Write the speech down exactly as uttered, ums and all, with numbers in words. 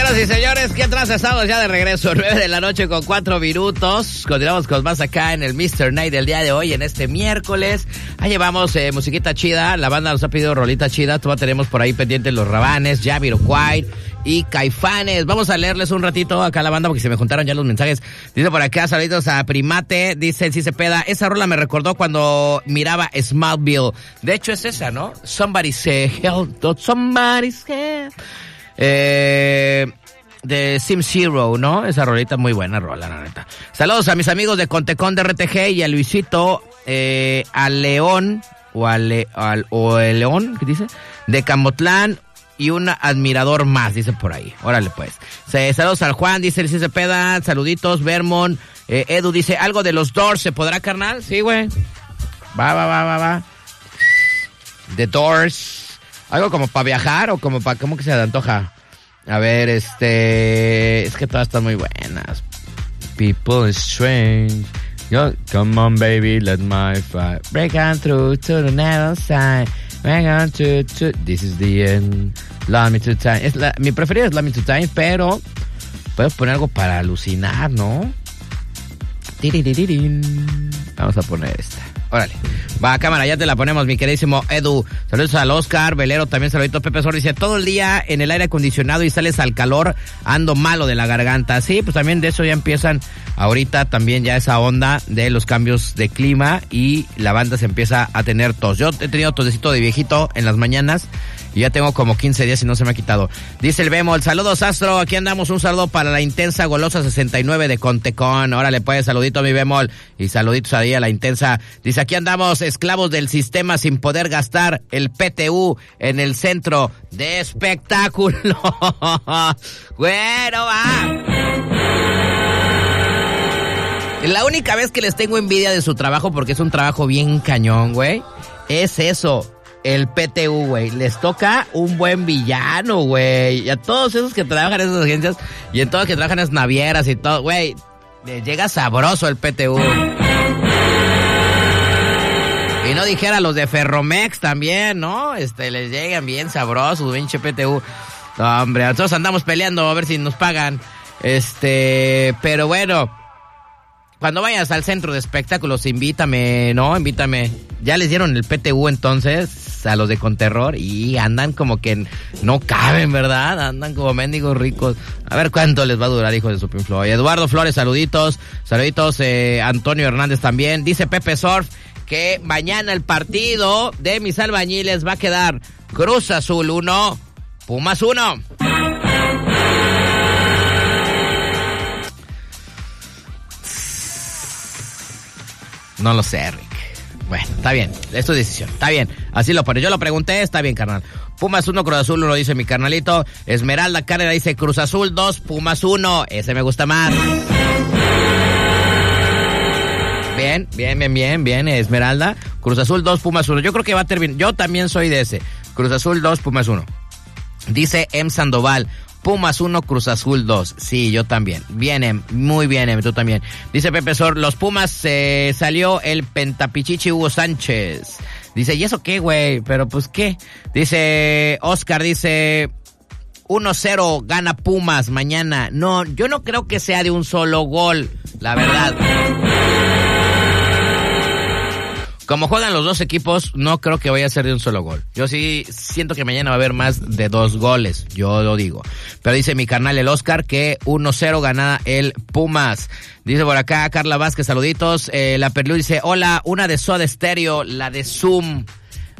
Señoras y señores, ¿qué atrás estamos ya de regreso? nueve de la noche con cuatro minutos. Continuamos con más acá en el mister Night del día de hoy, en este miércoles. Ahí llevamos eh, musiquita chida. La banda nos ha pedido rolita chida. Todavía tenemos por ahí pendientes Los Rabanes, Jamiroquai y Caifanes. Vamos a leerles un ratito acá a la banda porque se me juntaron ya los mensajes. Dice por acá, saluditos a Primate. Dice el Si Cepeda, esa rola me recordó cuando miraba Smallville. De hecho es esa, ¿no? Somebody's hell, somebody's hell. Eh, de Sim Zero, ¿no? Esa rolita muy buena rola, la neta. Saludos a mis amigos de Contecón de R T G y a Luisito, eh, a León, o a Le, al, o el León, ¿qué dice? De Camotlán y un admirador más, dice por ahí. Órale, pues. Se, saludos al Juan, dice el C C Peda, saluditos, Vermont. Eh, Edu dice, ¿algo de los Doors se podrá, carnal? Sí, güey. Va, va, va, va, va. The Doors. ¿Algo como para viajar o como para... ¿Cómo que se te antoja? A ver, este... Es que todas están muy buenas. People is strange. Yo, come on, baby, let my fire break on through to the narrow side. Break on to, to... This is the end. Love me to time. Es la, mi preferida es Love me to time, pero... Puedo poner algo para alucinar, ¿no? Vamos a poner esta. Órale. Va, cámara, ya te la ponemos, mi queridísimo Edu. Saludos al Oscar, Velero, también saluditos. Pepe Sor dice, todo el día en el aire acondicionado y sales al calor, ando malo de la garganta. Sí, pues también de eso ya empiezan ahorita también ya esa onda de los cambios de clima y la banda se empieza a tener tos. Yo he tenido tosecito de viejito en las mañanas y ya tengo como quince días y no se me ha quitado. Dice el Bemol, saludos Astro, aquí andamos, un saludo para la Intensa Golosa sesenta y nueve de Contecón. Órale pues, saludito a mi Bemol y saluditos ahí a la Intensa. Dice, aquí andamos esclavos del sistema sin poder gastar el P T U en el centro de espectáculo. Bueno, va. La única vez que les tengo envidia de su trabajo, porque es un trabajo bien cañón, güey, es eso. El P T U, güey. Les toca un buen villano, güey. Y a todos esos que trabajan en esas agencias y en todos los que trabajan en las navieras y todo, güey, les llega sabroso el P T U. Y no dijera los de Ferromex también, ¿no? Este, les llegan bien sabrosos, pinche P T U. No, hombre, nosotros andamos peleando a ver si nos pagan. Este, pero bueno, cuando vayas al centro de espectáculos, invítame, ¿no? Invítame. Ya les dieron el P T U entonces a los de Conterror y andan como que no caben, ¿verdad? Andan como mendigos ricos. A ver cuánto les va a durar, hijo de su pinfloy. Eduardo Flores, saluditos. Saluditos, eh, Antonio Hernández también. Dice Pepe Surf que mañana el partido de mis albañiles va a quedar Cruz Azul uno, Pumas uno. No lo sé, Rick. Bueno, está bien, es tu decisión, está bien, así lo pone, yo lo pregunté, está bien, carnal. Pumas uno, Cruz Azul uno, dice mi carnalito. Esmeralda Cárdenas dice Cruz Azul dos, Pumas uno, ese me gusta más. Bien, bien, bien, bien, bien, Esmeralda. Cruz Azul dos, Pumas uno, yo creo que va a terminar, yo también soy de ese. Cruz Azul dos, Pumas uno. Dice M. Sandoval, Pumas uno, Cruz Azul dos. Sí, yo también. Bien, Em, muy bien, Em, tú también. Dice Pepe Sor, los Pumas eh, salió el pentapichichi Hugo Sánchez. Dice, ¿y eso qué, güey? Pero pues, ¿qué? Dice Oscar, dice, uno cero gana Pumas mañana. No, yo no creo que sea de un solo gol, la verdad. Como juegan los dos equipos, no creo que vaya a ser de un solo gol. Yo sí siento que mañana va a haber más de dos goles, yo lo digo. Pero dice mi carnal el Oscar que uno cero gana el Pumas. Dice por acá Carla Vázquez, saluditos. Eh, la Perlu dice, hola, una de Soda Stereo, la de Zoom.